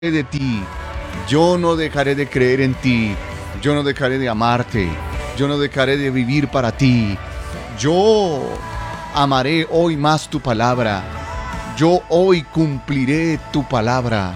de ti, yo no dejaré de creer en ti, yo no dejaré de amarte, yo no dejaré de vivir para ti. Yo amaré hoy más tu palabra, yo hoy cumpliré tu palabra,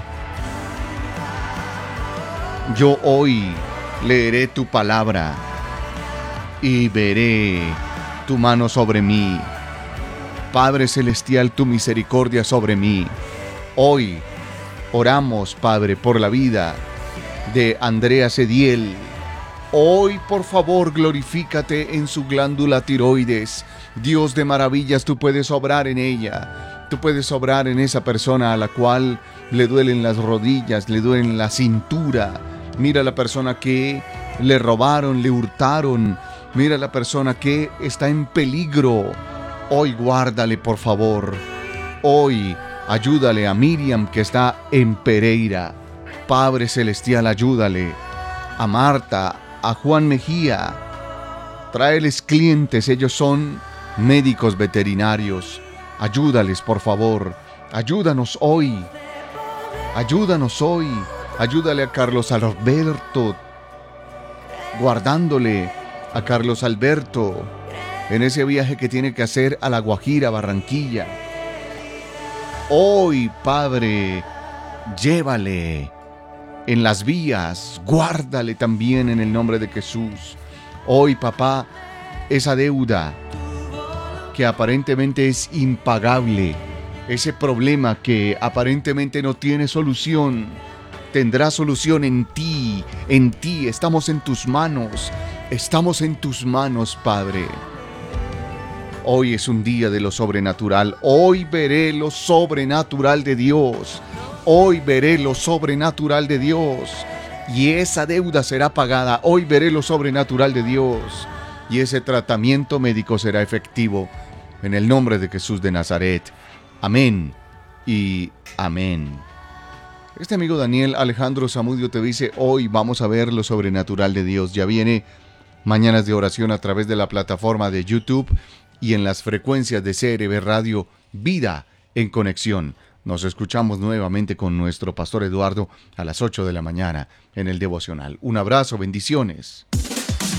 yo hoy leeré tu palabra y veré tu mano sobre mí. Padre celestial, tu misericordia sobre mí. Hoy oramos, Padre, por la vida de Andrea Cediel. Hoy, por favor, glorifícate en su glándula tiroides. Dios de maravillas, tú puedes obrar en ella. Tú puedes obrar en esa persona a la cual le duelen las rodillas, le duelen la cintura. Mira a la persona que le robaron, le hurtaron. Mira a la persona que está en peligro. Hoy guárdale, por favor. Hoy ayúdale a Miriam que está en Pereira. Padre celestial, ayúdale. A Marta, a Juan Mejía. Tráeles clientes, ellos son médicos veterinarios. Ayúdales, por favor. Ayúdanos hoy. Ayúdanos hoy. Ayúdale a Carlos Alberto. Guardándole a Carlos Alberto en ese viaje que tiene que hacer a La Guajira, Barranquilla. Hoy, Padre, llévale en las vías, guárdale también en el nombre de Jesús. Hoy, papá, esa deuda que aparentemente es impagable, ese problema que aparentemente no tiene solución, tendrá solución en ti, estamos en tus manos, Padre. Hoy es un día de lo sobrenatural. Hoy veré lo sobrenatural de Dios. Hoy veré lo sobrenatural de Dios. Y esa deuda será pagada. Hoy veré lo sobrenatural de Dios. Y ese tratamiento médico será efectivo. En el nombre de Jesús de Nazaret. Amén y amén. Este amigo Daniel Alejandro Zamudio te dice: hoy vamos a ver lo sobrenatural de Dios. Ya viene Mañanas de Oración a través de la plataforma de YouTube y en las frecuencias de CRB Radio, Vida en Conexión. Nos escuchamos nuevamente con nuestro pastor Eduardo a las 8 de la mañana en el devocional. Un abrazo, bendiciones.